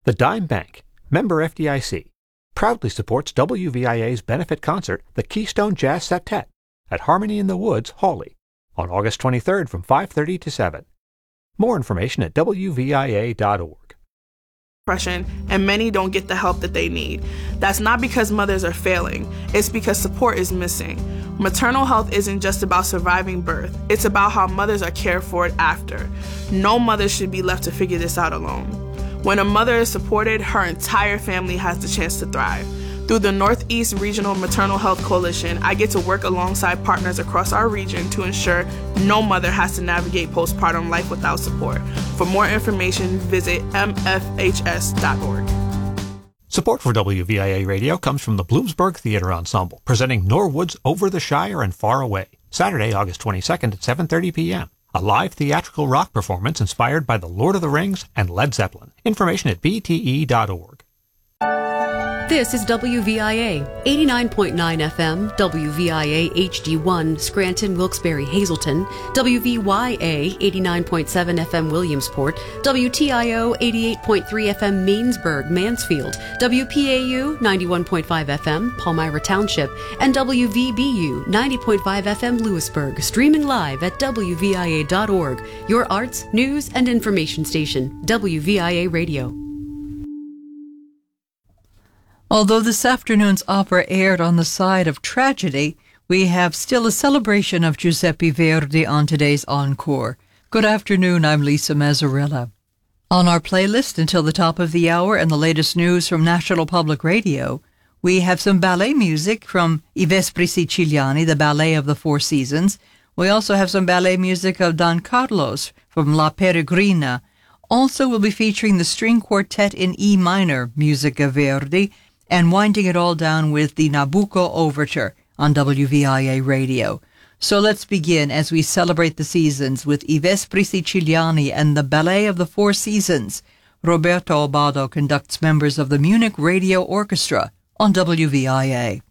The Dime Bank, member FDIC, proudly supports WVIA's benefit concert, the Keystone Jazz Septet, at Harmony in the Woods, Hawley, on August 23rd from 5:30 to 7. More information at WVIA.org. And many don't get the help that they need. That's not because mothers are failing. It's because support is missing. Maternal health isn't just about surviving birth. It's about how mothers are cared for after. No mother should be left to figure this out alone. When a mother is supported, her entire family has the chance to thrive. Through the Northeast Regional Maternal Health Coalition, I get to work alongside partners across our region to ensure no mother has to navigate postpartum life without support. For more information, visit mfhs.org. Support for WVIA Radio comes from the Bloomsburg Theater Ensemble, presenting Norwood's Over the Shire and Far Away, Saturday, August 22nd at 7:30 p.m. A live theatrical rock performance inspired by The Lord of the Rings and Led Zeppelin. Information at bte.org. This is WVIA, 89.9 FM, WVIA HD1, Scranton, Wilkes-Barre, Hazleton, WVYA, 89.7 FM, Williamsport, WTIO, 88.3 FM, Mainsburg, Mansfield, WPAU, 91.5 FM, Palmyra Township, and WVBU, 90.5 FM, Lewisburg, streaming live at WVIA.org, your arts, news, and information station, WVIA Radio. Although this afternoon's opera aired on the side of tragedy, we have still a celebration of Giuseppe Verdi on today's encore. Good afternoon, I'm Lisa Mazzarella. On our playlist until the top of the hour and the latest news from National Public Radio, we have some ballet music from I Vespri Siciliani, the Ballet of the Four Seasons. We also have some ballet music of Don Carlos from La Peregrina. Also, we'll be featuring the string quartet in E minor, music of Verdi, and winding it all down with the Nabucco Overture on WVIA Radio. So let's begin as we celebrate the seasons with I Vespri Siciliani and the Ballet of the Four Seasons. Roberto Obado conducts members of the Munich Radio Orchestra on WVIA.